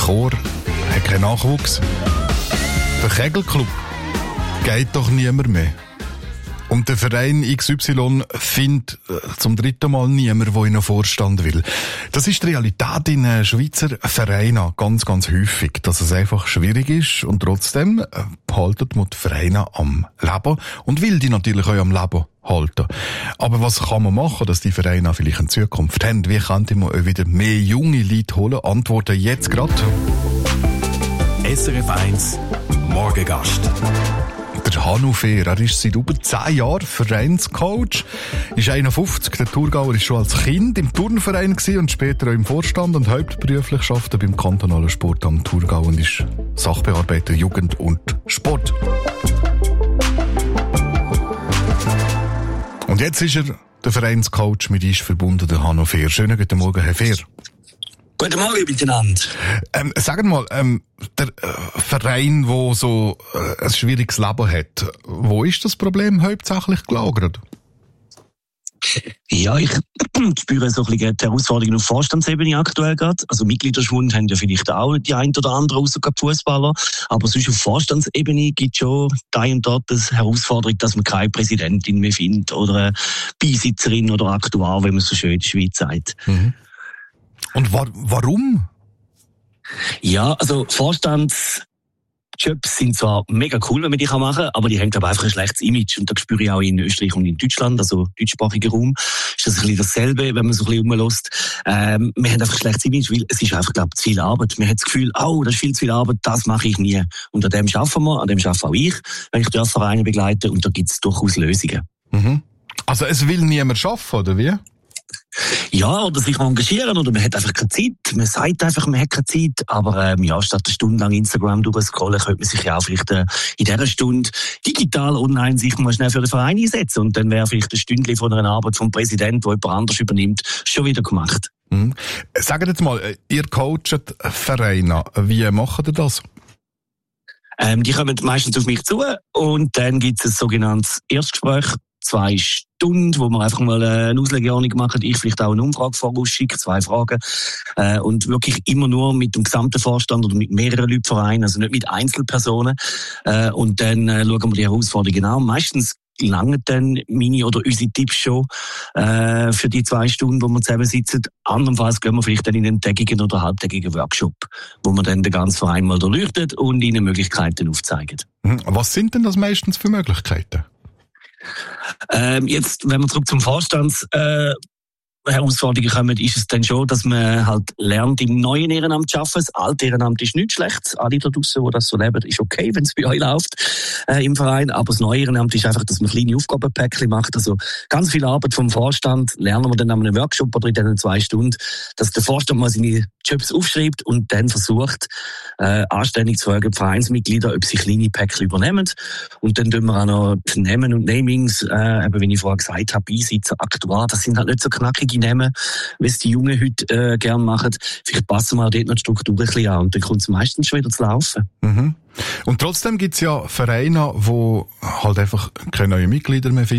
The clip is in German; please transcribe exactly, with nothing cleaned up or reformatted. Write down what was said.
Chor hat keinen Nachwuchs. Der Kegelclub geht doch niemand mehr. Und der Verein X Y findet äh, zum dritten Mal niemand, der in einen Vorstand will. Das ist die Realität in äh, Schweizer Vereinen ganz, ganz häufig, dass es einfach schwierig ist und trotzdem äh, behalten man die Vereine am Leben und will die natürlich auch am Leben halten. Aber was kann man machen, dass die Vereine vielleicht in Zukunft haben? Wie könnte man auch wieder mehr junge Leute holen? Antworten jetzt gerade. S R F eins Morgengast. Der Hanno Fehr, er ist seit über zehn Jahren Vereinscoach, ist einundfünfzig, der Thurgauer ist schon als Kind im Turnverein gewesen und später auch im Vorstand und hauptberuflich arbeitet er beim kantonalen Sportamt Thurgau und ist Sachbearbeiter Jugend und Sport. Und jetzt ist er der Vereinscoach mit uns verbunden, der Hanno Fehr. Schönen guten Morgen, Herr Fehr. Guten Morgen miteinander. Ähm, sagen mal, ähm, der äh, Verein, der so äh, ein schwieriges Leben hat, wo ist das Problem hauptsächlich gelagert? Ja, ich spüre so ein bisschen die Herausforderungen auf Vorstandsebene aktuell gerade. Also Mitgliederschwund haben ja vielleicht auch die ein oder andere, außer Fußballer. Aber sonst auf Vorstandsebene gibt es schon da und dort eine Herausforderung, dass man keine Präsidentin mehr findet oder eine Beisitzerin oder Aktuar, wie man so schön in der Schweiz sagt. Mhm. Und wa- warum? Ja, also Vorstandsjobs sind zwar mega cool, wenn man die machen kann, aber die haben, glaube ich, einfach ein schlechtes Image. Und das spüre ich auch in Österreich und in Deutschland, also deutschsprachiger Raum, ist das ein bisschen dasselbe, wenn man so ein bisschen rumlässt. Ähm, wir haben einfach ein schlechtes Image, weil es ist einfach, glaube ich, zu viel Arbeit. Man hat das Gefühl, oh, das ist viel zu viel Arbeit, das mache ich nie. Und an dem arbeiten wir, an dem arbeite auch ich, wenn ich die Vereine begleite, und da gibt es durchaus Lösungen. Mhm. Also es will niemand arbeiten, oder wie? Ja, oder sich engagieren, oder man hat einfach keine Zeit. Man sagt einfach, man hat keine Zeit. Aber ähm, ja, statt eine Stunde lang Instagram durchscrollen, könnte man sich ja auch vielleicht äh, in dieser Stunde digital online sich mal schnell für den Verein einsetzen. Und dann wäre vielleicht ein Stündchen von einer Arbeit vom Präsidenten, der jemand anders übernimmt, schon wieder gemacht. Mhm. Sagt jetzt mal, ihr coacht Vereine. Wie macht ihr das? Ähm, die kommen meistens auf mich zu und dann gibt es ein sogenanntes Erstgespräch, zwei Stunden, wo wir einfach mal eine Auslegeordnung machen, ich vielleicht auch eine Umfrage vorausschicke, zwei Fragen, äh, und wirklich immer nur mit dem gesamten Vorstand oder mit mehreren Leuten Vereinen, also nicht mit Einzelpersonen, äh, und dann äh, schauen wir die Herausforderungen an. Meistens langen dann meine oder unsere Tipps schon äh, für die zwei Stunden, wo wir zusammensitzen. Andernfalls gehen wir vielleicht dann in einen tägigen oder halbtägigen Workshop, wo wir dann den ganzen Verein mal durchleuchten und ihnen Möglichkeiten aufzeigen. Was sind denn das meistens für Möglichkeiten? Ähm, jetzt, wenn wir zurück zum Vorstands äh, Herausforderungen kommen, ist es dann schon, dass man halt lernt, im neuen Ehrenamt zu arbeiten. Das alte Ehrenamt ist nichts Schlechtes. Alle da draussen, die das so leben, ist okay, wenn es bei euch läuft äh, im Verein. Aber das neue Ehrenamt ist einfach, dass man kleine Aufgabenpäckchen macht. Also ganz viel Arbeit vom Vorstand lernen wir dann an einem Workshop oder in diesen zwei Stunden, dass der Vorstand mal seine Jobs aufschreibt und dann versucht, äh, anständig zu fragen, die Vereinsmitglieder, ob sie kleine Päckchen übernehmen. Und dann tun wir auch noch die Namen und Namings, äh, eben wie ich vorher gesagt habe, Beisitzer, Aktuar, das sind halt nicht so knackige Namen, wie es die Jungen heute äh, gerne machen. Vielleicht passen wir auch dort noch die Struktur ein bisschen an und dann kommt es meistens schon wieder zu laufen. Mhm. Und trotzdem gibt es ja Vereine, die halt einfach keine neuen Mitglieder mehr finden.